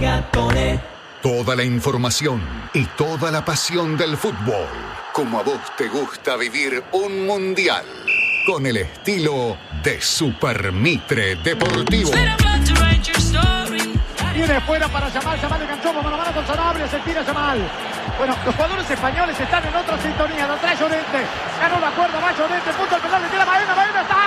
Gatorade. Toda la información y toda la pasión del fútbol, como a vos te gusta vivir un mundial, con el estilo de Super Mitre Deportivo. Viene fuera para Yamal, Yamal enganchó mano a mano con Sanabria, se tira Yamal. Bueno, los jugadores españoles están en otra sintonía, lo trae Llorente, ganó la cuerda, va Llorente, punto al penal, le tira Baena, Baena, ¡está!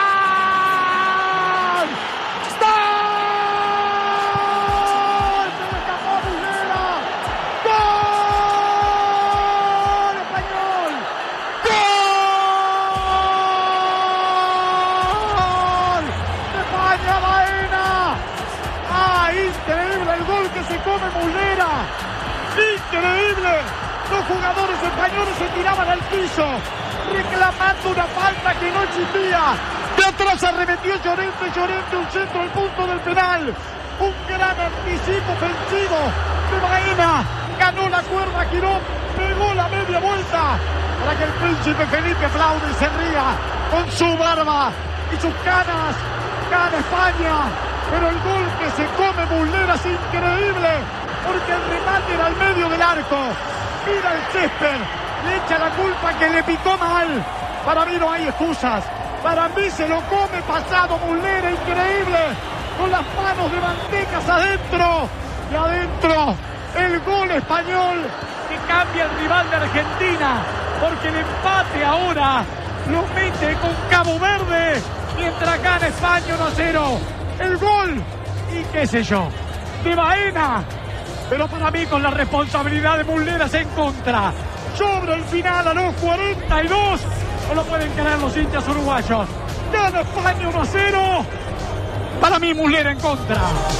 Muslera, increíble, los jugadores españoles se tiraban al piso reclamando una falta que no existía. De atrás arremetió Llorente, un centro al punto del penal, un gran anticipo ofensivo de Baena, ganó la cuerda, giró, pegó la media vuelta para que el príncipe Felipe aplaude y se ría con su barba y sus canas. Gana España, pero el gol que se come Muslera es increíble, porque el remate era al medio del arco. Mira el césped, le echa la culpa que le picó mal. Para mí no hay excusas, para mí se lo come pasado Muslera, increíble, con las manos de Mantecas adentro, y adentro el gol español que cambia el rival de Argentina, porque el empate ahora lo mete con Cabo Verde, mientras gana España 1-0. El gol, y qué sé yo, de Baena, pero para mí con la responsabilidad de Muslera en contra. Sobre el final a los 42, no lo pueden creer los hinchas uruguayos. Gana España 1-0, para mí Muslera en contra.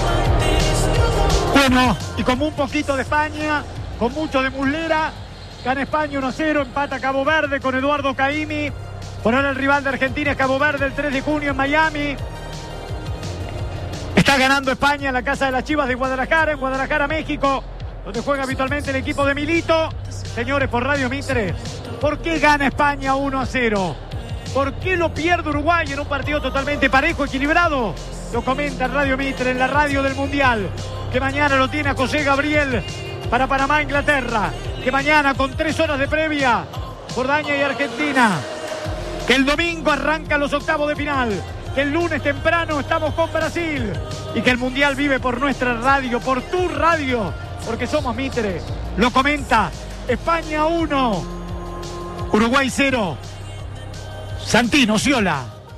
Bueno, y como un poquito de España, con mucho de Muslera, gana España 1-0, empata Cabo Verde con Eduardo Caimi. Por ahora el rival de Argentina es Cabo Verde el 3 de junio en Miami. Está ganando España en la casa de las Chivas de Guadalajara, en Guadalajara, México, donde juega habitualmente el equipo de Milito. Señores, por Radio Mitre, ¿por qué gana España 1-0? ¿Por qué lo pierde Uruguay en un partido totalmente parejo, equilibrado? Lo comenta Radio Mitre en la radio del Mundial, que mañana lo tiene a José Gabriel para Panamá, Inglaterra, que mañana con 3 horas de previa, Jordania y Argentina, que el domingo arrancan los octavos de final, que el lunes temprano estamos con Brasil y que el Mundial vive por nuestra radio, por tu radio, porque somos Mitre. Lo comenta España 1, Uruguay 0, Santino Sciolà.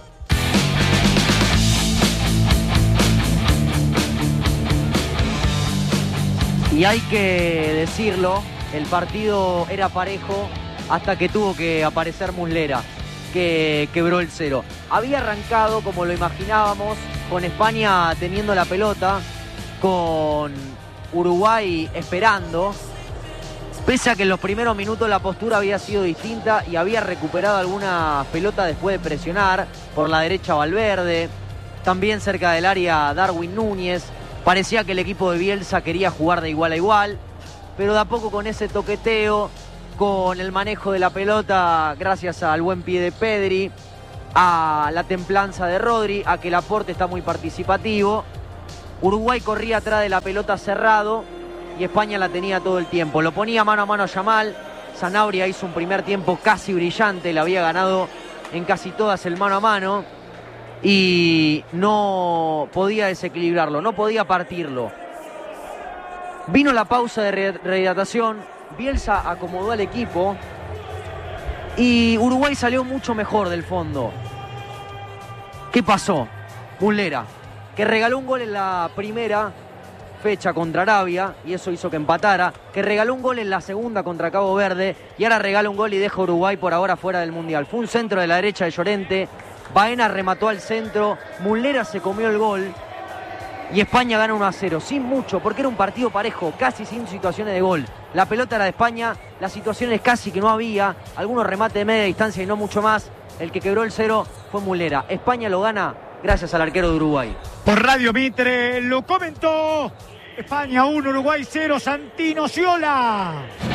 Y hay que decirlo, el partido era parejo hasta que tuvo que aparecer Muslera, que quebró el 0. Había arrancado, como lo imaginábamos, con España teniendo la pelota, con Uruguay esperando, pese a que en los primeros minutos la postura había sido distinta y había recuperado alguna pelota después de presionar. Por la derecha Valverde, también cerca del área Darwin Núñez. Parecía que el equipo de Bielsa quería jugar de igual a igual, pero de a poco con ese toqueteo, con el manejo de la pelota, gracias al buen pie de Pedri, a la templanza de Rodri, a que el aporte está muy participativo. Uruguay corría atrás de la pelota cerrado y España la tenía todo el tiempo. Lo ponía mano a mano a Yamal. Sanabria hizo un primer tiempo casi brillante, le había ganado en casi todas el mano a mano y no podía desequilibrarlo, no podía partirlo. Vino la pausa de rehidratación, Bielsa acomodó al equipo y Uruguay salió mucho mejor del fondo. ¿Qué pasó? Muslera, que regaló un gol en la primera fecha contra Arabia y eso hizo que empatara, que regaló un gol en la segunda contra Cabo Verde y ahora regala un gol y deja a Uruguay por ahora fuera del Mundial. Fue un centro de la derecha de Llorente, Baena remató al centro, Muslera se comió el gol y España gana 1-0, sin mucho, porque era un partido parejo, casi sin situaciones de gol. La pelota era de España, las situaciones casi que no había, algunos remates de media distancia y no mucho más. El que quebró el 0 fue Muslera. España lo gana gracias al arquero de Uruguay. Por Radio Mitre lo comentó España 1, Uruguay 0, Santino Sciolà.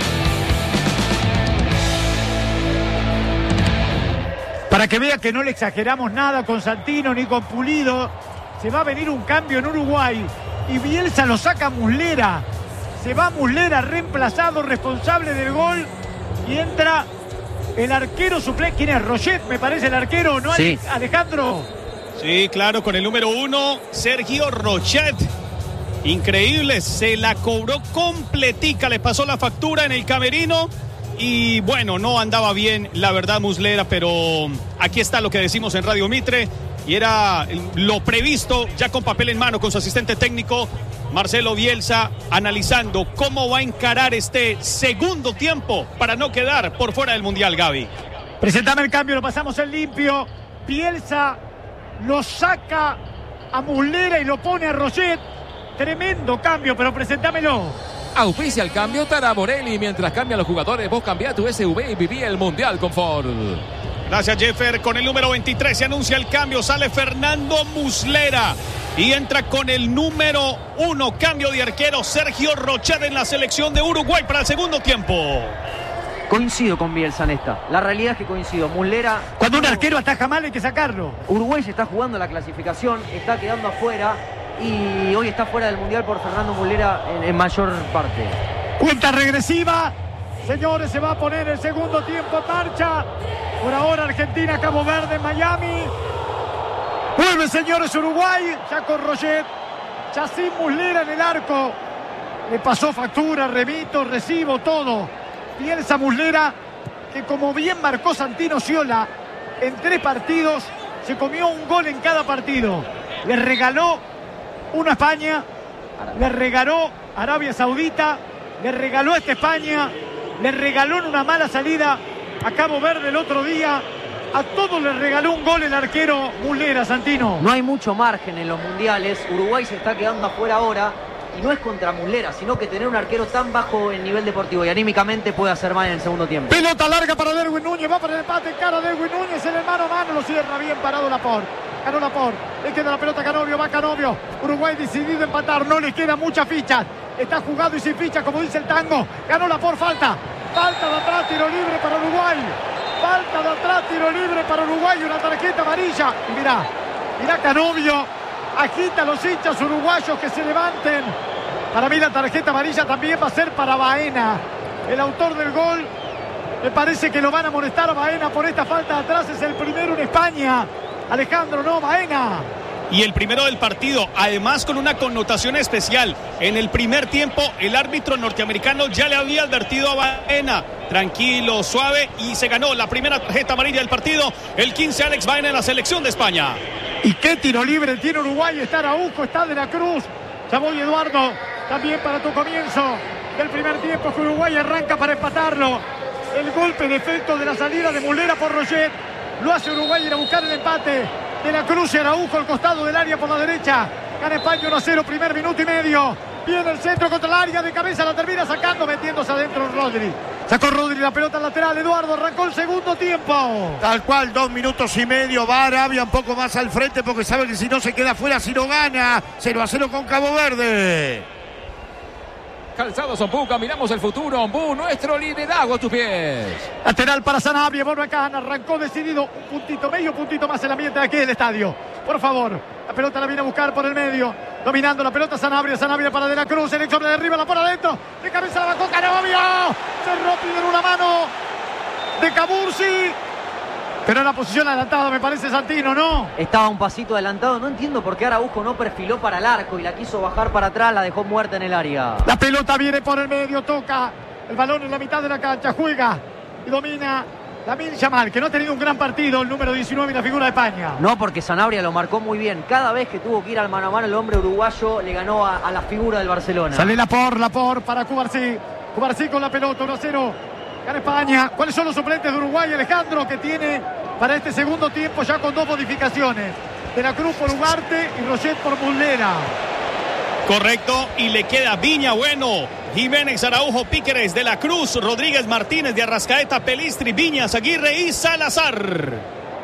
Para que vea que no le exageramos nada con Santino ni con Pulido, se va a venir un cambio en Uruguay y Bielsa lo saca a Muslera. Se va Muslera, reemplazado, responsable del gol, y entra el arquero suplente. ¿Quién es? Roget, me parece el arquero, ¿no? Sí. Alejandro. Sí, claro, con el número 1, Sergio Roget. Increíble, se la cobró completica, le pasó la factura en el camerino. Y bueno, no andaba bien, la verdad, Muslera, pero aquí está lo que decimos en Radio Mitre. Y era lo previsto, ya con papel en mano, con su asistente técnico, Marcelo Bielsa, analizando cómo va a encarar este segundo tiempo para no quedar por fuera del Mundial, Gaby. Presentame el cambio, lo pasamos en limpio. Bielsa lo saca a Muslera y lo pone a Roget. Tremendo cambio, pero presentámelo. Auspicia el cambio Tara Morelli. Mientras cambian los jugadores, vos cambiá tu SV y viví el Mundial con Ford. Gracias, Jeffer. Con el número 23 se anuncia el cambio. Sale Fernando Muslera y entra con el número 1. Cambio de arquero, Sergio Roget en la selección de Uruguay para el segundo tiempo. Coincido con Bielsa en esta. La realidad es que coincido. Muslera... Cuando un arquero ataja mal hay que sacarlo. Uruguay se está jugando la clasificación, está quedando afuera y hoy está fuera del Mundial por Fernando Muslera en mayor parte. Cuenta regresiva. Señores, se va a poner el segundo tiempo en marcha. Por ahora Argentina, Cabo Verde, Miami. Vuelve, señores, Uruguay. Ya con Roget. Ya sin Muslera en el arco. Le pasó factura, remito, recibo, todo. Bielsa Muslera, que como bien marcó Santino Sciola, en 3 partidos se comió un gol en cada partido. Le regaló una España, le regaló Arabia Saudita, le regaló esta España, le regaló en una mala salida a Cabo Verde el otro día. A todos les regaló un gol el arquero Muslera, Santino. No hay mucho margen en los mundiales. Uruguay se está quedando afuera ahora. Y no es contra Muslera, sino que tener un arquero tan bajo en nivel deportivo y anímicamente puede hacer mal en el segundo tiempo. Pelota larga para Derwin Núñez, va para el empate en cara de Derwin Núñez, en el mano a mano, lo cierra bien parado Laporte. Ganó Laporte, le queda la pelota a Canovio, va Canovio. Uruguay decidido a empatar, no le queda muchas fichas. Está jugado y sin fichas, como dice el tango. Ganó Laporte, falta de atrás, tiro libre para Uruguay. Falta de atrás, tiro libre para Uruguay, una tarjeta amarilla. Y mirá Canovio, agita a los hinchas uruguayos que se levanten. Para mí la tarjeta amarilla también va a ser para Baena, el autor del gol. Me parece que lo van a molestar a Baena por esta falta de atrás. Es el primero en España. Alejandro, no, Baena. Y el primero del partido, además con una connotación especial. En el primer tiempo, el árbitro norteamericano ya le había advertido a Baena: tranquilo, suave, y se ganó la primera tarjeta amarilla del partido. El 15, Alex Baena, en la selección de España. ¿Y qué tiro libre tiene Uruguay? Está Araujo, está De la Cruz. Ya voy, Eduardo, también para tu comienzo del primer tiempo, que Uruguay arranca para empatarlo. El golpe de efecto de la salida de Muslera por Roget lo hace Uruguay ir a buscar el empate. De la Cruz y Araujo al costado del área por la derecha. Gana España 1-0, primer minuto y medio. Viene el centro contra el área, de cabeza la termina sacando, metiéndose adentro Rodri. Sacó Rodri la pelota lateral, Eduardo, arrancó el segundo tiempo. Tal cual, 2 minutos y medio, va Arabia un poco más al frente porque sabe que si no se queda fuera, si no gana. 0-0 con Cabo Verde. Calzados Ombú, miramos el futuro. Ombú, nuestro liderazgo a tus pies. Lateral para Sanabria, bueno acá, arrancó decidido. Un puntito, medio puntito más el ambiente de aquí del estadio. Por favor, la pelota la viene a buscar por el medio. Dominando la pelota Sanabria para De la Cruz. El sobre de arriba, la por adentro. De cabeza la bajó Canovio. Cerró, pide una mano de Cabursi. Pero en la posición adelantada, me parece, Santino, ¿no? Estaba un pasito adelantado. No entiendo por qué Araujo no perfiló para el arco y la quiso bajar para atrás, la dejó muerta en el área. La pelota viene por el medio, toca el balón en la mitad de la cancha, juega y domina Lamine Yamal, que no ha tenido un gran partido, el número 19 y la figura de España. No, porque Sanabria lo marcó muy bien. Cada vez que tuvo que ir al mano a mano, el hombre uruguayo le ganó a la figura del Barcelona. Sale Laporte para Cubarsí. Cubarsí con la pelota, 1-0. Gana España. ¿Cuáles son los suplentes de Uruguay, Alejandro, que tiene para este segundo tiempo ya con 2 modificaciones? De la Cruz por Ugarte y Roget por Muslera. Correcto, y le queda Viña, bueno, Jiménez, Araujo, Píqueres, De la Cruz, Rodríguez, Martínez, de Arrascaeta, Pelistri, Viñas, Aguirre y Salazar.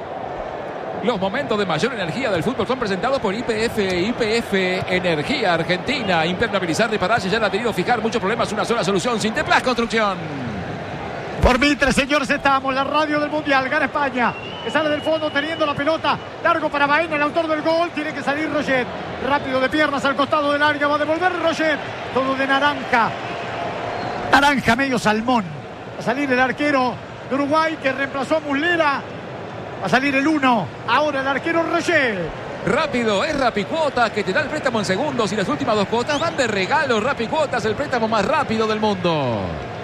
Los momentos de mayor energía del fútbol son presentados por YPF. YPF Energía Argentina. Impermeabilizar, reparar, sellar, adherido, fijar, muchos problemas, una sola solución. Sinteplas Construcción. Por Mitre, señores, estamos, la radio del Mundial. Gana España, que sale del fondo teniendo la pelota. Largo para Baena, el autor del gol. Tiene que salir Roget. Rápido de piernas al costado del área. Va a devolver Roget. Todo de naranja. Naranja medio salmón. Va a salir el arquero de Uruguay que reemplazó a Muslera. Va a salir el 1. Ahora el arquero Roget. Rápido, es Rapicuotas que te da el préstamo en segundos y las últimas 2 cuotas van de regalo. Rapicuotas, el préstamo más rápido del mundo.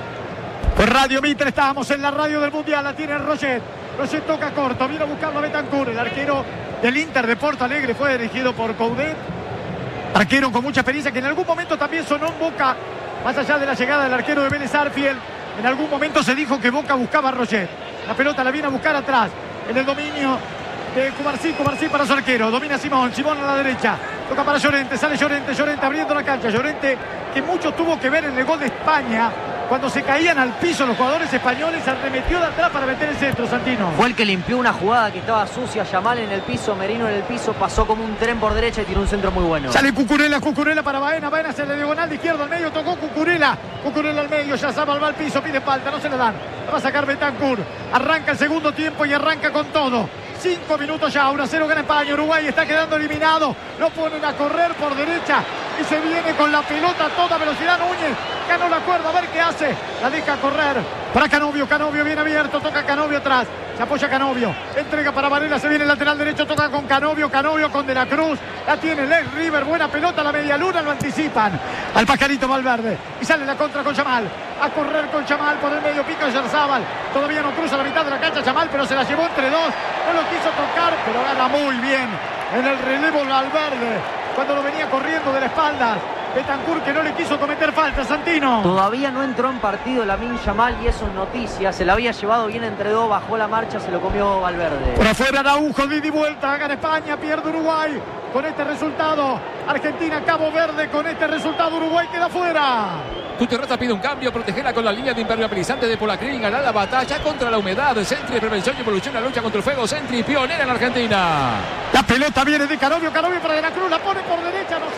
Por Radio Mitre estábamos en la radio del Mundial. La tiene Roget. Roget toca corto. Viene a buscarlo a Bentancur. El arquero del Inter de Porto Alegre fue dirigido por Coudet. Arquero con mucha experiencia que en algún momento también sonó en Boca. Más allá de la llegada del arquero de Vélez Arfield, en algún momento se dijo que Boca buscaba a Roget. La pelota la viene a buscar atrás. En el dominio de Cubarsí para su arquero. Domina Simón a la derecha. Toca para Llorente. Sale Llorente abriendo la cancha. Llorente que mucho tuvo que ver en el gol de España. Cuando se caían al piso los jugadores españoles, arremetió de atrás para meter el centro, Santino. Fue el que limpió una jugada que estaba sucia. Yamal en el piso, Merino en el piso. Pasó como un tren por derecha y tiró un centro muy bueno. Sale Cucurella para Baena. Baena hacia la diagonal de izquierdo al medio. Tocó Cucurella al medio. Yazabal va al piso. Pide falta. No se le dan. La va a sacar Bentancur. Arranca el segundo tiempo y arranca con todo. 5 minutos ya, 1-0 gana España. Uruguay está quedando eliminado. Lo ponen a correr por derecha y se viene con la pelota a toda velocidad. Núñez ganó la cuerda, a ver qué hace. La deja correr para Canovio. Canovio bien abierto, toca Canovio atrás. Se apoya Canovio, entrega para Varela, se viene el lateral derecho, toca con Canovio con De la Cruz. La tiene Lex River, buena pelota, la media luna, lo anticipan. Al Pajarito Valverde y sale la contra con Yamal. A correr con Yamal por el medio, pica Yarzábal. Todavía no cruza la mitad de la cancha Yamal, pero se la llevó entre dos. No lo quiso tocar, pero gana muy bien en el relevo Valverde. Cuando lo venía corriendo de la espalda Bentancur, que no le quiso cometer falta, Santino. Todavía no entró en partido Lamine Yamal y eso es noticia. Se la había llevado bien entre dos, bajó la marcha, se lo comió Valverde. Por afuera Araujo, de ida y vuelta, gana España, pierde Uruguay. Con este resultado, Argentina, Cabo Verde, con este resultado Uruguay queda fuera. Gutiérrez pide un cambio, protegela con la línea de impermeabilizante de Polacrín, ganar la batalla contra la humedad. Sentry, prevención y evolución, la lucha contra el fuego. Sentry, pionera en Argentina. La pelota viene de Canovio para De la Cruz, la pone por derecha, no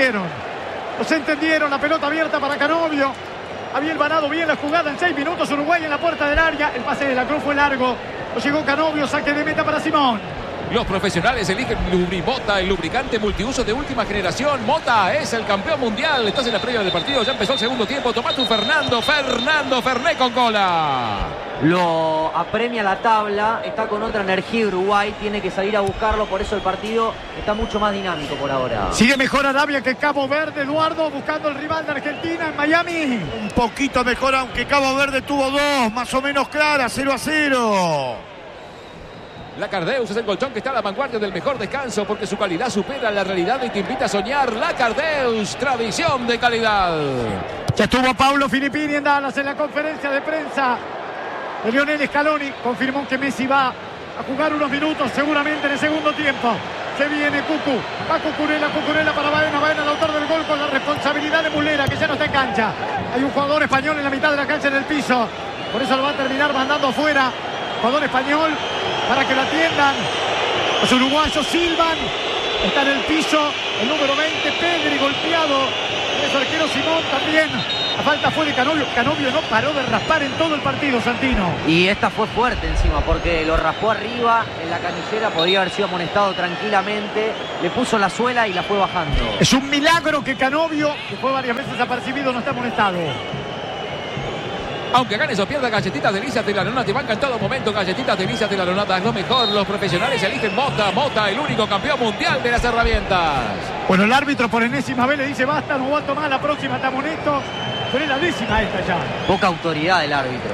se entendieron, la pelota abierta para Canovio. Había ganado bien la jugada en 6 minutos, Uruguay en la puerta del área. El pase de la Cruz fue largo, lo llegó Canovio, saque de meta para Simón. Los profesionales eligen Lubrimota, el lubricante multiuso de última generación. Mota es el campeón mundial. Estás en la previa del partido, ya empezó el segundo tiempo. Toma tu Fernando Ferné con cola. Lo apremia la tabla, está con otra energía Uruguay, tiene que salir a buscarlo, por eso el partido está mucho más dinámico por ahora. Sigue mejor Arabia que Cabo Verde, Eduardo, buscando el rival de Argentina en Miami. Un poquito mejor, aunque Cabo Verde tuvo 2, más o menos claras, 0-0. La Cardeus es el colchón que está a la vanguardia del mejor descanso porque su calidad supera la realidad y te invita a soñar. La Cardeus, tradición de calidad. Ya estuvo Paulo Filippini en Dallas en la conferencia de prensa de Lionel Scaloni. Confirmó que Messi va a jugar unos minutos seguramente en el segundo tiempo. Se viene Cucu, va Cucurella para Baena, el autor del gol con la responsabilidad de Muslera, que ya no está en cancha. Hay un jugador español en la mitad de la cancha en el piso, por eso lo va a terminar mandando afuera. Jugador español para que lo atiendan. Los uruguayos silban. Está en el piso el número 20, Pedri, golpeado. El arquero Simón también. La falta fue de Canovio. Canovio no paró de raspar en todo el partido, Santino. Y esta fue fuerte encima porque lo raspó arriba en la canillera. Podría haber sido amonestado tranquilamente. Le puso la suela y la fue bajando. Es un milagro que Canovio, que fue varias veces apercibido, no está amonestado. Aunque ganes o pierdas, Galletitas Delicias de la Nona te banca en todo momento. Galletitas Delicias de la Nona es lo mejor. Los profesionales eligen Mota, el único campeón mundial de las herramientas. Bueno, el árbitro por enésima vez le dice basta, no aguanto más, la próxima te amonesto. Pero es la 10ª esta ya. Poca autoridad del árbitro.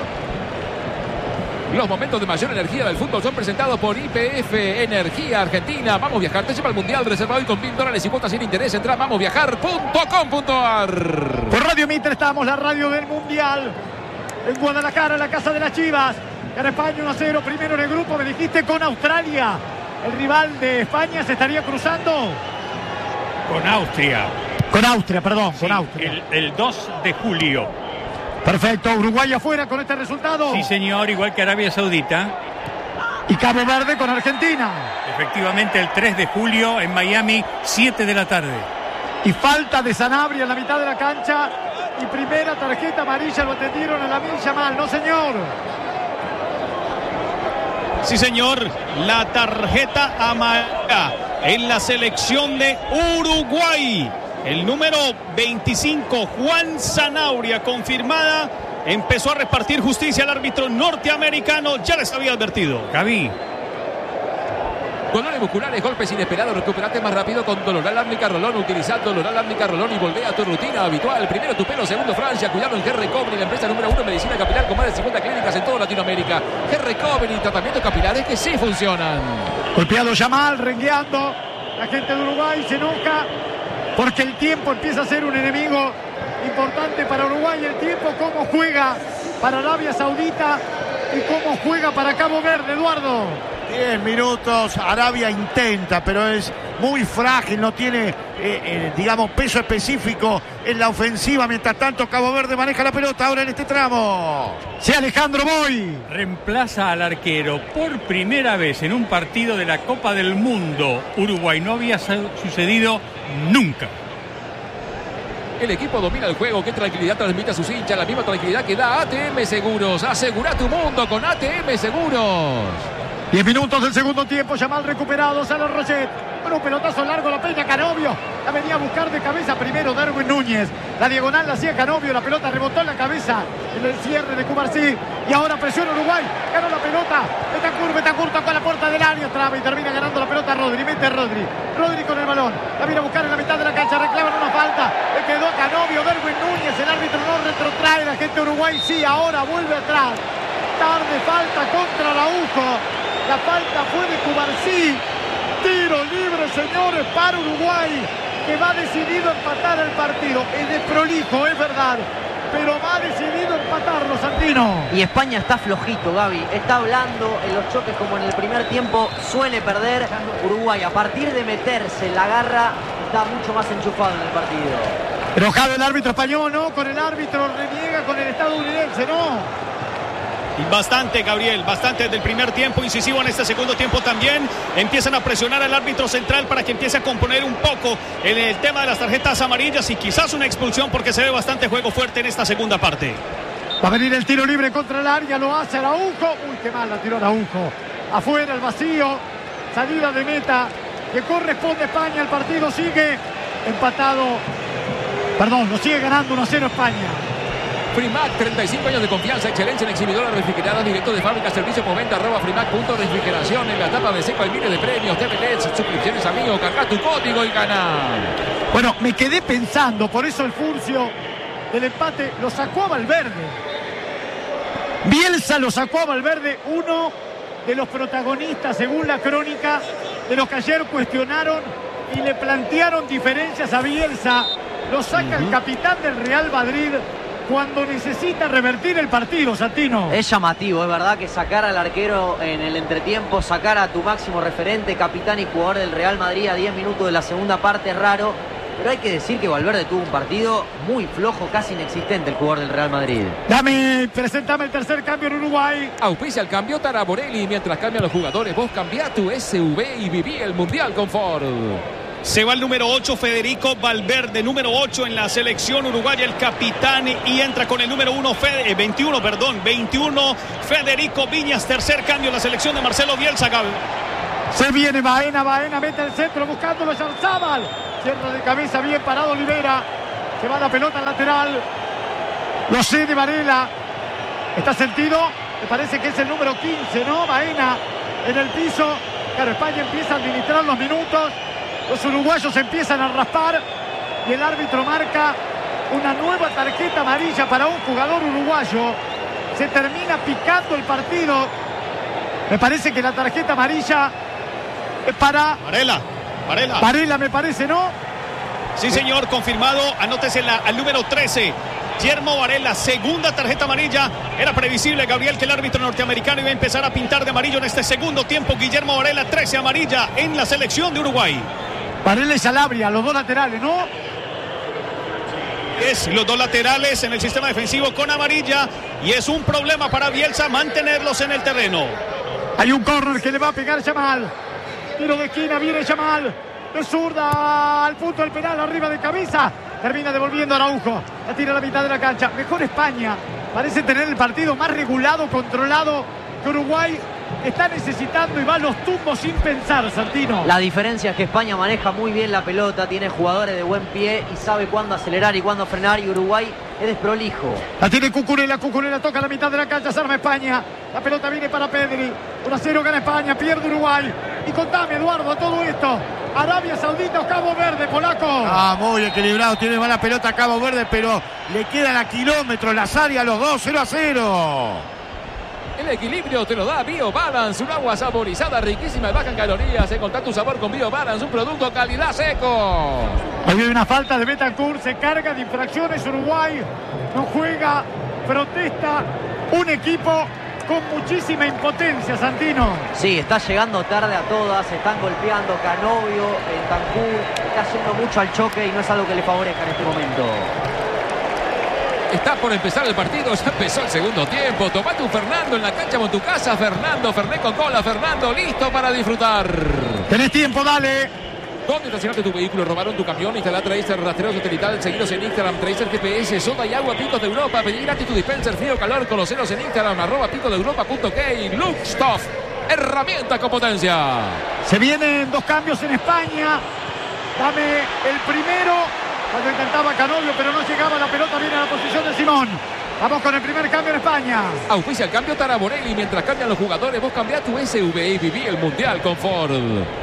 Los momentos de mayor energía del fútbol son presentados por YPF Energía Argentina. Vamos a viajar, te lleva al mundial. Reserva hoy con $1,000 y cuotas sin interés. Entra a vamosviajar.com.ar. Por Radio Mitre estamos, la radio del mundial. En Guadalajara, la casa de las Chivas. Gana España 1-0, primero en el grupo, me dijiste, con Australia. El rival de España se estaría cruzando. Con Austria. Con Austria, perdón, Sí, con Austria. El 2 de julio. Perfecto, Uruguay afuera con este resultado. Sí, señor, igual que Arabia Saudita. Y Cabo Verde con Argentina. Efectivamente, el 3 de julio en Miami, 7 de la tarde. Y falta de Sanabria en la mitad de la cancha. y primera tarjeta amarilla. Lo atendieron a Lamine Yamal, no señor. Sí, señor, la tarjeta amarilla en la selección de Uruguay. El número 25, Juan Zanabria, confirmada. Empezó a repartir justicia al árbitro norteamericano. Ya les había advertido. Gaby. Dolores musculares, golpes inesperados, recuperate más rápido con Doloral Árnica Rolón. Utiliza Doloral Árnica Rolón y volvé a tu rutina habitual. Primero tu pelo, segundo Francia. Cuidado en G-Recovery, la empresa número 1 en medicina capilar con más de 50 clínicas en toda Latinoamérica. G-Recovery, tratamientos capilares que sí funcionan. Golpeado Yamal, rengueando. La gente de Uruguay se enoja porque el tiempo empieza a ser un enemigo importante para Uruguay. El tiempo, cómo juega para Arabia Saudita y cómo juega para Cabo Verde, Eduardo. 10 minutos, Arabia intenta, pero es muy frágil, no tiene, digamos, peso específico en la ofensiva. Mientras tanto, Cabo Verde maneja la pelota ahora en este tramo. Sí, Alejandro Boy. Reemplaza al arquero por primera vez en un partido de la Copa del Mundo. Uruguay, no había sucedido nunca. El equipo domina el juego. Qué tranquilidad transmite a sus hinchas. La misma tranquilidad que da ATM Seguros. Asegura tu mundo con ATM Seguros. 10 minutos del segundo tiempo. Yamal recuperado. Sale Rochet. Con un pelotazo largo la peña Canovio. La venía a buscar de cabeza primero Darwin Núñez. La diagonal la hacía Canovio. La pelota rebotó en la cabeza en el cierre de Cubarsí. Y ahora presiona Uruguay. Ganó la pelota. Betancourt tocó la puerta del área. Traba y termina ganando la pelota Rodri. Mete Rodri. Rodri con el balón. La viene a buscar en la mitad de la cancha. Reclaman una falta. Le quedó a Canovio. Darwin Núñez. El árbitro no retrotrae. La gente de Uruguay sí. Ahora vuelve atrás. Tarde falta contra Araujo. La falta fue de Cubarsí. Tiro libre, señores, para Uruguay, que va decidido a empatar el partido. Es desprolijo, es verdad, pero va decidido a empatarlo, Santino. Y España está flojito, Gaby. Está hablando en los choques como en el primer tiempo. Suele perder. Uruguay, a partir de meterse en la garra, está mucho más enchufado en el partido. Enojado el árbitro español, ¿no? Con el árbitro, reniega con el estadounidense, ¿no? Bastante, Gabriel, bastante desde el primer tiempo, incisivo en este segundo tiempo también. Empiezan a presionar al árbitro central para que empiece a componer un poco en el tema de las tarjetas amarillas y quizás una expulsión porque se ve bastante juego fuerte en esta segunda parte. Va a venir el tiro libre contra el área, lo hace Araujo. Uy, qué mal la tiró Araujo. Afuera el vacío, salida de meta que corresponde a España. El partido sigue empatado, lo sigue ganando 1-0 España. Frimac, 35 años de confianza, excelencia en exhibidoras refrigeradas, directo de fábrica, servicio por venta, @frimac.refrigeración. En la etapa de seco hay miles de premios, TVLEDs, suscripciones amigo, carga tu código y gana. Bueno, me quedé pensando, por eso el furcio del empate lo sacó a Valverde. Bielsa lo sacó a Valverde, uno de los protagonistas, según la crónica, de los que ayer cuestionaron y le plantearon diferencias a Bielsa. Lo saca el capitán del Real Madrid cuando necesita revertir el partido, Santino. Es llamativo, es verdad que sacar al arquero en el entretiempo, sacar a tu máximo referente, capitán y jugador del Real Madrid a 10 minutos de la segunda parte es raro, pero hay que decir que Valverde tuvo un partido muy flojo, casi inexistente el jugador del Real Madrid. Presentame el tercer cambio en Uruguay. Auspicia el cambio Taraborelli. Mientras cambian los jugadores, vos cambiá tu SV y viví el Mundial con Ford. Se va el número 8, Federico Valverde, número 8 en la selección uruguaya, el capitán, y entra con el número 21, Federico Viñas, tercer cambio en la selección de Marcelo Bielsa. Se viene Baena mete el centro buscándolo Yarzábal. Cierra de cabeza, bien parado Olivera. Se va la pelota al lateral. Lo sé de Varela. Está sentido. Me parece que es el número 15, ¿no? Baena en el piso. Claro, España empieza a administrar los minutos. Los uruguayos empiezan a raspar y el árbitro marca una nueva tarjeta amarilla para un jugador uruguayo. Se termina picando el partido. Me parece que la tarjeta amarilla es para Varela, me parece, ¿no? Sí, señor, confirmado. Anótese al número 13. Guillermo Varela, segunda tarjeta amarilla. Era previsible, Gabriel, que el árbitro norteamericano iba a empezar a pintar de amarillo en este segundo tiempo. Guillermo Varela, 13 amarilla en la selección de Uruguay. Varela y Sanabria, los dos laterales, ¿no? Los dos laterales en el sistema defensivo con amarilla y es un problema para Bielsa mantenerlos en el terreno. Hay un córner que le va a pegar Yamal. Tiro de esquina, viene Yamal. De zurda al punto del penal, arriba de cabeza. Termina devolviendo Araujo. La tira a la mitad de la cancha. Mejor España. Parece tener el partido más regulado, controlado, que Uruguay está necesitando y va a los tumbos sin pensar, Santino. La diferencia es que España maneja muy bien la pelota, tiene jugadores de buen pie y sabe cuándo acelerar y cuándo frenar, y Uruguay es desprolijo. La tiene Cucurella toca la mitad de la cancha, se arma España. La pelota viene para Pedri. 1-0 gana España, pierde Uruguay. Y contame, Eduardo, todo esto. Arabia Saudita o Cabo Verde, polaco. Muy equilibrado, tiene mala pelota Cabo Verde, pero le quedan a kilómetros las áreas los dos, 0-0. El equilibrio te lo da BioBalance, un agua saborizada, riquísima y baja en calorías. Encontrá tu sabor con BioBalance, un producto calidad seco. Ahí hay una falta de Bentancur, se carga de infracciones Uruguay. No juega, protesta un equipo con muchísima impotencia, Santino. Sí, está llegando tarde a todas, se están golpeando Canovio, Bentancur, está yendo mucho al choque y no es algo que le favorezca en este momento. Está por empezar el partido, ya empezó el segundo tiempo. Tomate un Fernando en la cancha con tu casa. Fernando, Fernet con cola. Fernando, listo para disfrutar. Tenés tiempo, dale. ¿Dónde estacionaste tu vehículo? ¿Robaron tu camión? Instala Tracer, rastreo satelital. Seguiros en Instagram, Tracer GPS, soda y agua, Picos de Europa. Pedí gratis tu dispenser frío calor. Conoceros en Instagram, @picosdeeuropa.k. Luxtoff, herramienta con potencia. Se vienen 2 cambios en España. Dame el primero. Cuando intentaba Canovio, pero no llegaba, la pelota viene a la posición de Simón. Vamos con el primer cambio en España. Auspicia el cambio Taraborelli. Mientras cambian los jugadores, vos cambiá tu SV y viví el Mundial con Ford.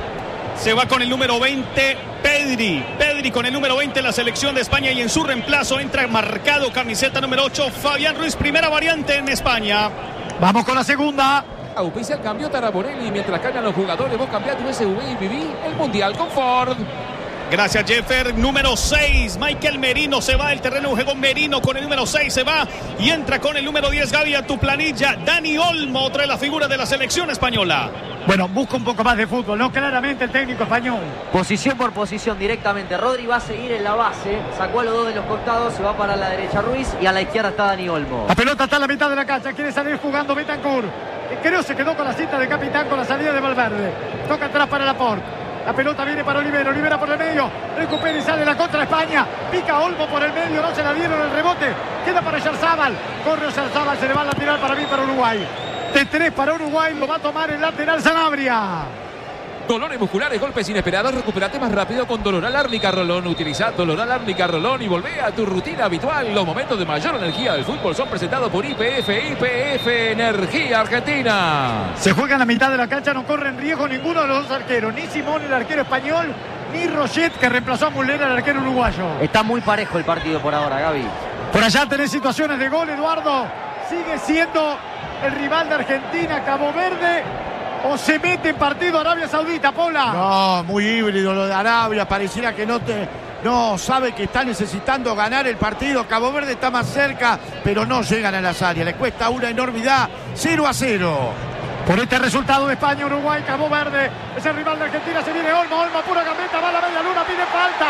Se va con el número 20, Pedri. Pedri con el número 20 en la selección de España, y en su reemplazo entra marcado camiseta número 8, Fabián Ruiz. Primera variante en España. Vamos con la segunda. Auspicia el cambio Taraborelli. Mientras cambian los jugadores, vos cambiá tu SV y viví el Mundial con Ford. Gracias, Jeffer. Número 6, Michael Merino se va del terreno. Jugó Merino con el número 6, se va y entra con el número 10, Gaby, a tu planilla. Dani Olmo, otra de las figuras de la selección española. Bueno, busca un poco más de fútbol, ¿no? Claramente el técnico español. Posición por posición directamente. Rodri va a seguir en la base. Sacó a los dos de los costados, se va para la derecha Ruiz y a la izquierda está Dani Olmo. La pelota está en la mitad de la cancha. Quiere salir jugando Bentancur. Creo se quedó con la cinta de capitán con la salida de Valverde. Toca atrás para Laporte. La pelota viene para Olivera, Olivera por el medio, recupera y sale la contra España, pica Olmo por el medio, no se la dieron el rebote, queda para Yarzábal, corre Yarzábal, se le va a lateral para mí, para Uruguay. De 3 para Uruguay, lo va a tomar el lateral Sanabria. Dolores musculares, golpes inesperados, recuperate más rápido con Doloral Árnica Rolón. Utiliza Doloral Árnica Rolón y volvé a tu rutina habitual. Los momentos de mayor energía del fútbol son presentados por YPF Energía Argentina. Se juega en la mitad de la cancha, no corre en riesgo ninguno de los dos arqueros, ni Simón, el arquero español, ni Roget, que reemplazó a Muslera, el arquero uruguayo. Está muy parejo el partido por ahora, Gaby. Por allá tenés situaciones de gol, Eduardo. Sigue siendo el rival de Argentina, Cabo Verde. ¿O se mete en partido Arabia Saudita, Paula? No, muy híbrido lo de Arabia. Pareciera que no sabe que está necesitando ganar el partido. Cabo Verde está más cerca, pero no llegan a las áreas. Le cuesta una enormidad. 0-0. Por este resultado de España, Uruguay, Cabo Verde es el rival de Argentina. Se viene Olmo, pura gambeta, va a la media luna, piden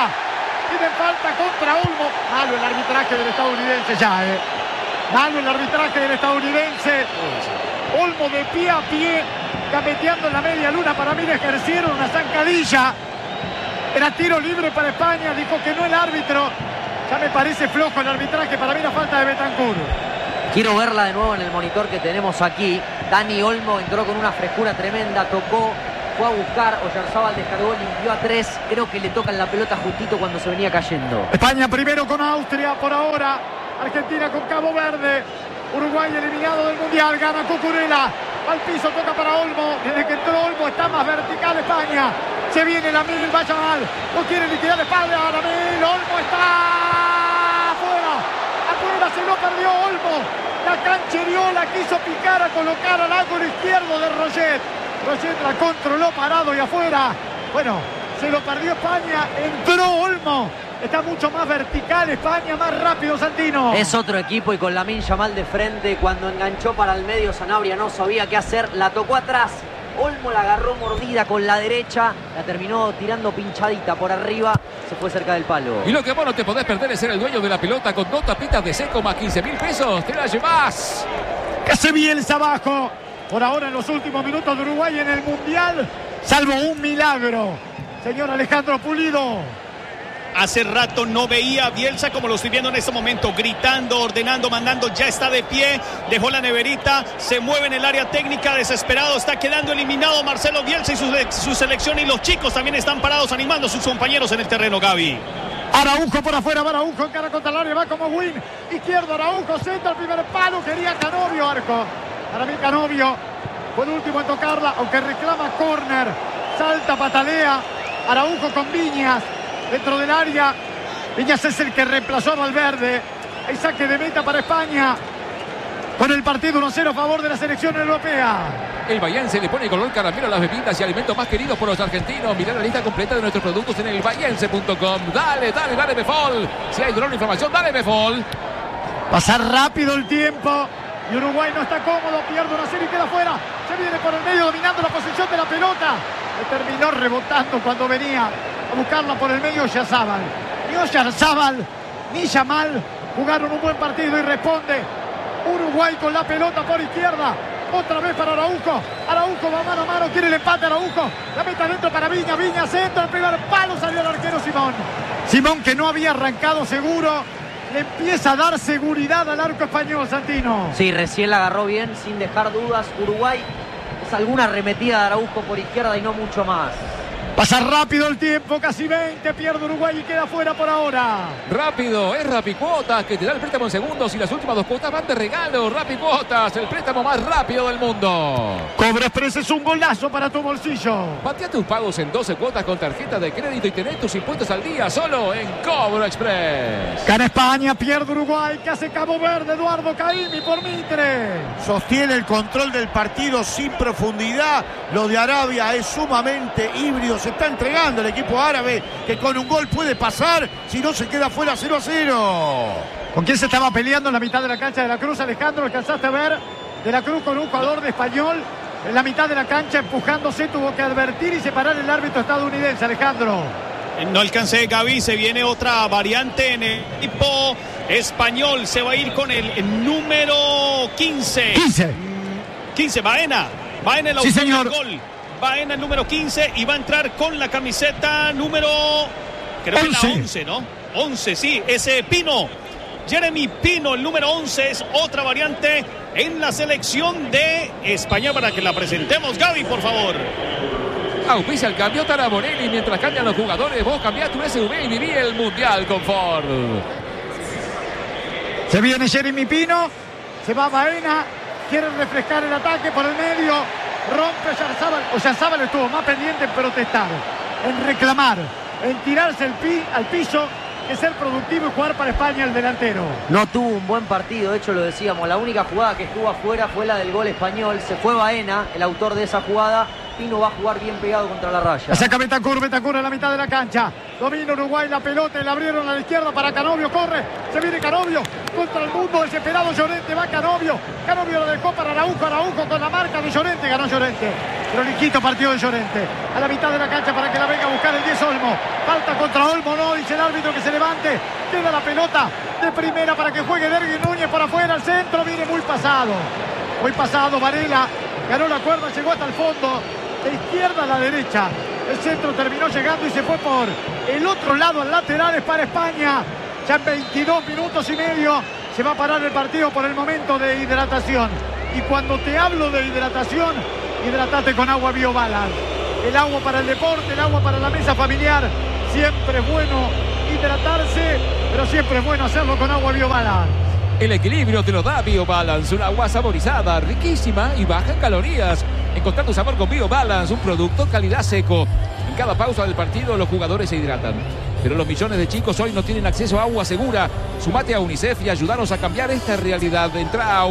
falta contra Olmo. Malo el arbitraje del estadounidense ya, Malo el arbitraje del estadounidense. Olmo de pie a pie, gambeteando en la media luna. Para mí le ejercieron una zancadilla. Era tiro libre para España, dijo que no el árbitro. Ya me parece flojo el arbitraje, para mí la falta de Bentancur. Quiero verla de nuevo en el monitor que tenemos aquí. Dani Olmo entró con una frescura tremenda, tocó, fue a buscar, Oyarzábal descargó, limpió a 3. Creo que le tocan la pelota justito cuando se venía cayendo. España primero con Austria por ahora. Argentina con Cabo Verde. Uruguay eliminado del Mundial, gana Cucurella. Al piso, toca para Olmo. Desde que entró Olmo está más vertical España. Se viene la Mil, vaya mal. No quiere liquidar espalda a la Mil. Olmo está afuera. Afuera se lo perdió Olmo. La canchereó, la quiso picar a colocar al ángulo izquierdo de Roget. Roget la controló parado y afuera. Bueno, se lo perdió España. Entró Olmo. Está mucho más vertical España, más rápido Santino. Es otro equipo y con Lamine Yamal de frente. Cuando enganchó para el medio, Sanabria no sabía qué hacer. La tocó atrás. Olmo la agarró mordida con la derecha. La terminó tirando pinchadita por arriba. Se fue cerca del palo. Y lo que vos no te podés perder es ser el dueño de la pelota con 2 tapitas de seco más 15.000 pesos. Te la llevás. Que se Bielsa abajo. Por ahora en los últimos minutos de Uruguay en el Mundial. Salvo un milagro. Señor Alejandro Pulido. Hace rato no veía a Bielsa como lo estoy viendo en este momento, gritando, ordenando, mandando, ya está de pie, dejó la neverita, se mueve en el área técnica, desesperado, está quedando eliminado Marcelo Bielsa y su selección, y los chicos también están parados animando a sus compañeros en el terreno, Gaby. Araujo por afuera, va Araujo en cara contra el área, va como win, izquierdo Araujo, centro, el primer palo, quería Canovio, arco. Para mí Canovio fue el último en tocarla, aunque reclama córner, salta, patalea, Araujo con Viñas. Dentro del área, Viñas es el que reemplazó a Valverde. Hay saque de meta para España. Con el partido 1-0 a favor de la selección europea. El bahiense le pone color caramelo a las bebidas y alimentos más queridos por los argentinos. Mirá la lista completa de nuestros productos en elbahiense.com. Dale, Befol. Si hay dolor o inflamación, dale Befol. Pasa rápido el tiempo. Y Uruguay no está cómodo. Pierde 1-0 y queda fuera. Se viene por el medio dominando la posición de la pelota. Le terminó rebotando cuando venía a buscarla por el medio Oyarzábal. Ni Oyarzábal ni Yamal jugaron un buen partido y responde Uruguay con la pelota por izquierda. Otra vez para Araujo. Araujo va mano a mano, quiere el empate Araujo. La meta adentro para Viña. Viña centro, el primer palo, salió el arquero Simón. Simón, que no había arrancado seguro, le empieza a dar seguridad al arco español, Santino. Sí, recién la agarró bien, sin dejar dudas. Uruguay es alguna arremetida de Araujo por izquierda y no mucho más. Pasa rápido el tiempo, casi 20, pierde Uruguay y queda fuera por ahora. Rápido, es Rapicuotas que te da el préstamo en segundos y las últimas 2 cuotas van de regalo. Rapicuotas, el préstamo más rápido del mundo. Cobra Express es un golazo para tu bolsillo. Patea tus pagos en 12 cuotas con tarjeta de crédito y tenés tus impuestos al día solo en Cobro Express. Gana España, pierde Uruguay, que hace Cabo Verde, Eduardo Caimi por Mitre. Sostiene el control del partido sin profundidad. Lo de Arabia es sumamente híbrido. Se está entregando el equipo árabe, que con un gol puede pasar, si no se queda fuera 0-0. ¿Con quién se estaba peleando en la mitad de la cancha de la Cruz, Alejandro? ¿Alcanzaste a ver? De la Cruz con un jugador de Español en la mitad de la cancha empujándose, tuvo que advertir y separar el árbitro estadounidense, Alejandro. No alcancé, Gaby, se viene otra variante en el equipo español, se va a ir con el número 15. 15, Baena el autor del gol. Baena el número 15 y va a entrar con la camiseta número, creo 11. Que la 11, ¿no? 11, sí, ese Pino. Jeremy Pino, el número 11, es otra variante en la selección de España para que la presentemos. Gaby, por favor. Auspicia el cambio Taraborelli. Mientras cambian los jugadores, vos cambiá tu SUV y viví el Mundial con Ford. Se viene Jeremy Pino, se va Baena, quiere refrescar el ataque por el medio. Rompe Oyarzábal estuvo más pendiente en protestar, en reclamar, en tirarse al piso, que ser productivo y jugar para España el delantero. No tuvo un buen partido, de hecho lo decíamos, la única jugada que estuvo afuera fue la del gol español. Se fue Baena, el autor de esa jugada. Pino va a jugar bien pegado contra la raya. Saca Bentancur en la mitad de la cancha. Domina Uruguay la pelota y la abrieron a la izquierda para Canovio. Corre, se viene Canovio contra el mundo desesperado. Llorente va Canovio. Canovio lo dejó para Araujo. Araujo con la marca de Llorente. Ganó Llorente. Proliquito partido de Llorente. A la mitad de la cancha para que la venga a buscar el 10 Olmo. Falta contra Olmo, no, dice el árbitro que se levante. Queda la pelota de primera para que juegue Dergui Núñez por afuera. Al centro viene muy pasado. Varela ganó la cuerda, llegó hasta el fondo. De izquierda a la derecha. El centro terminó llegando y se fue por el otro lado al lateral. Es para España. Ya en 22 minutos y medio se va a parar el partido por el momento de hidratación. Y cuando te hablo de hidratación, hidratate con agua BioBalance. El agua para el deporte, el agua para la mesa familiar. Siempre es bueno hidratarse, pero siempre es bueno hacerlo con agua BioBalance. El equilibrio te lo da BioBalance, un agua saborizada, riquísima y baja en calorías. Encontrar tu sabor con BioBalance, un producto calidad seco. En cada pausa del partido los jugadores se hidratan. Pero los millones de chicos hoy no tienen acceso a agua segura. Sumate a UNICEF y ayúdanos a cambiar esta realidad. Entra a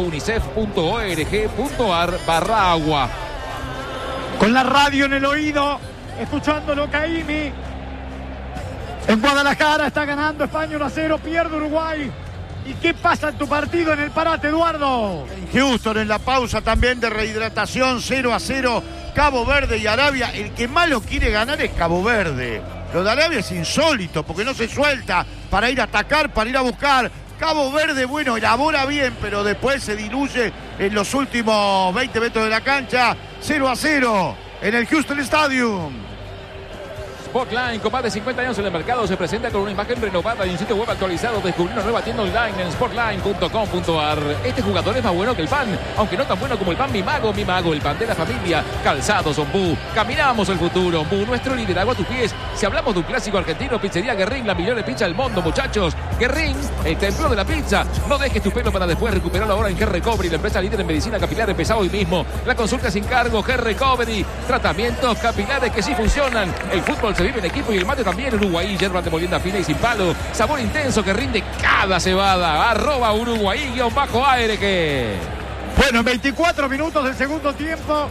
unicef.org.ar/agua. Con la radio en el oído, escuchándolo Caimi. En Guadalajara está ganando España 1-0, pierde Uruguay. ¿Y qué pasa en tu partido en el parate, Eduardo? En Houston, en la pausa también de rehidratación, 0-0, Cabo Verde y Arabia. El que más lo quiere ganar es Cabo Verde. Lo de Arabia es insólito, porque no se suelta para ir a atacar, para ir a buscar. Cabo Verde, bueno, elabora bien, pero después se diluye en los últimos 20 metros de la cancha. 0-0 en el Houston Stadium. Spotline, con más de 50 años en el mercado, se presenta con una imagen renovada y un sitio web actualizado. Descubrí una nueva tienda online en spotline.com.ar. Este jugador es más bueno que el pan, aunque no tan bueno como el pan Mi Mago, el pan de la familia. Calzados Ombú, caminamos el futuro. Ombú, nuestro liderazgo a tus pies. Si hablamos de un clásico argentino, Pizzería Guerrín, la mejor pizza del mundo, muchachos. Guerrín, el templo de la pizza. No dejes tu pelo para después, recuperarlo ahora en G-Recovery, la empresa líder en medicina capilar. Empezá hoy mismo. La consulta sin cargo, G-Recovery. Tratamientos capilares que sí funcionan. El fútbol se vive en equipo y el mate también. Uruguay, yerba de molienda fina y sin palo. Sabor intenso que rinde cada cebada. @Uruguay_aire que... Bueno, en 24 minutos del segundo tiempo,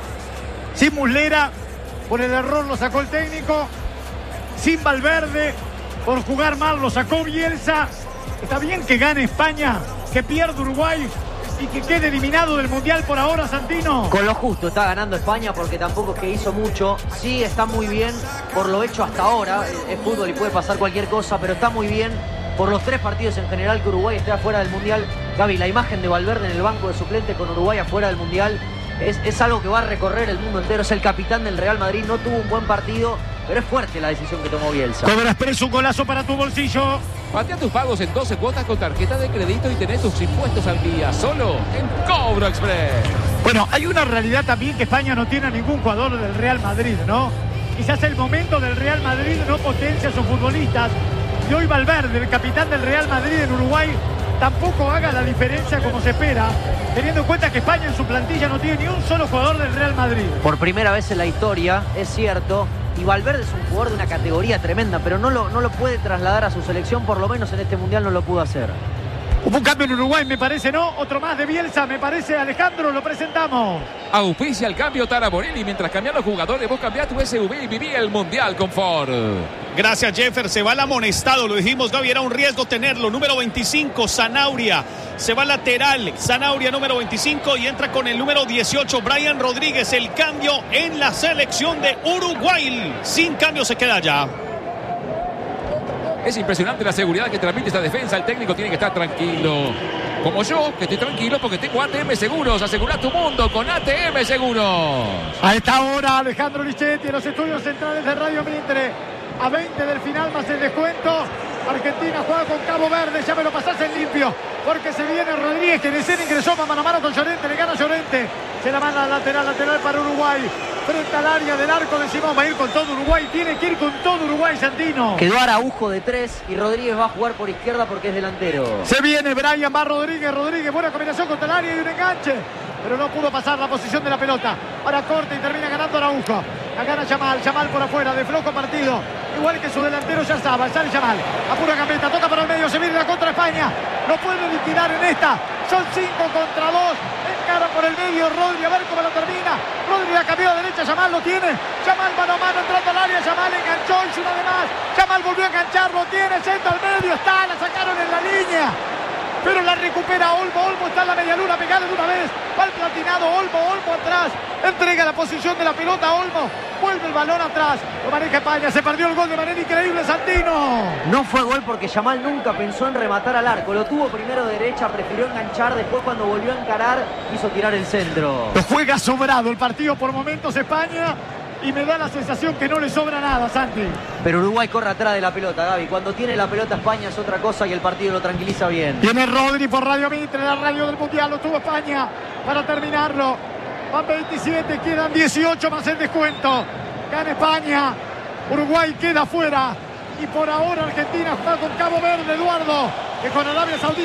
sin Muslera, por el error lo sacó el técnico. Sin Valverde, por jugar mal lo sacó Bielsa. Está bien que gane España, que pierda Uruguay y que quede eliminado del Mundial por ahora, Santino. Con lo justo está ganando España, porque tampoco es que hizo mucho. Sí, está muy bien por lo hecho hasta ahora. Es fútbol y puede pasar cualquier cosa, pero está muy bien por los 3 partidos en general que Uruguay esté afuera del Mundial. Gaby, la imagen de Valverde en el banco de suplentes con Uruguay afuera del Mundial es algo que va a recorrer el mundo entero. Es el capitán del Real Madrid, no tuvo un buen partido, pero es fuerte la decisión que tomó Bielsa. Cobra Expreso, un golazo para tu bolsillo. Patea tus pagos en 12 cuotas con tarjeta de crédito y tenés tus impuestos al día, solo en Cobro Express. Bueno, hay una realidad también, que España no tiene a ningún jugador del Real Madrid, ¿no? Quizás el momento del Real Madrid no potencia a sus futbolistas. Y hoy Valverde, el capitán del Real Madrid en Uruguay, tampoco haga la diferencia como se espera, teniendo en cuenta que España en su plantilla no tiene ni un solo jugador del Real Madrid. Por primera vez en la historia, es cierto, y Valverde es un jugador de una categoría tremenda, pero no lo puede trasladar a su selección, por lo menos en este Mundial no lo pudo hacer. Hubo un cambio en Uruguay, me parece, ¿no? Otro más de Bielsa, me parece, Alejandro, lo presentamos. Auspicia el cambio Tara Borelli. Mientras cambian los jugadores, vos cambiá tu SUV y viví el Mundial con Ford. Gracias, Jeffer. Se va el amonestado, lo dijimos, Gaby, era un riesgo tenerlo. Número 25, Zanauria. Se va lateral, Zanauria número 25, y entra con el número 18, Brian Rodríguez. El cambio en la selección de Uruguay. Sin cambio se queda ya. Es impresionante la seguridad que transmite esta defensa. El técnico tiene que estar tranquilo. Como yo, que estoy tranquilo porque tengo ATM Seguros. Asegura tu mundo con ATM Seguros. A esta hora, Alejandro Lichetti en los estudios centrales de Radio Mitre. A 20 del final más el descuento. Argentina juega con Cabo Verde. Ya me lo pasás en limpio, porque se viene Rodríguez, que en escena ingresó mano a mano con Llorente. Le gana Llorente. Se la manda lateral para Uruguay. Frente al área del arco de Simón. Va a ir con todo Uruguay. Tiene que ir con todo Uruguay, Santino. Quedó Araujo de 3 y Rodríguez va a jugar por izquierda porque es delantero. Se viene Brian, va Rodríguez. Buena combinación contra el área y un enganche, pero no pudo pasar la posición de la pelota. Ahora corta y termina ganando Araujo. La gana Yamal por afuera, de flojo partido. Igual que su delantero ya estaba. Sale Yamal. Apura Gambetta, toca para el medio. Se viene la contra España. No puede liquidar en esta. Son 5 contra 2. Encara por el medio Rodri, a ver cómo la termina. Rodri la cambió a derecha, Yamal lo tiene. Yamal mano a mano entrando al área. Yamal enganchó, hizo una de más. Yamal volvió a enganchar, lo tiene. Centro al medio, está, la sacaron en la línea, pero la recupera Olmo está en la media luna, pegado de una vez, va el platinado, Olmo atrás, entrega la posición de la pelota, Olmo, vuelve el balón atrás, lo maneja España, se perdió el gol de manera increíble, Santino. No fue gol porque Yamal nunca pensó en rematar al arco, lo tuvo primero de derecha, prefirió enganchar, después cuando volvió a encarar, quiso tirar el centro. Lo juega sobrado el partido por momentos España, y me da la sensación que no le sobra nada, Santi. Pero Uruguay corre atrás de la pelota, Gaby. Cuando tiene la pelota España es otra cosa y el partido lo tranquiliza bien. Tiene Rodri por Radio Mitre, la radio del Mundial. Lo tuvo España para terminarlo. Van 27, quedan 18 más el descuento. Gana España. Uruguay queda fuera. Y por ahora Argentina juega con Cabo Verde, Eduardo, que con Arabia Saudita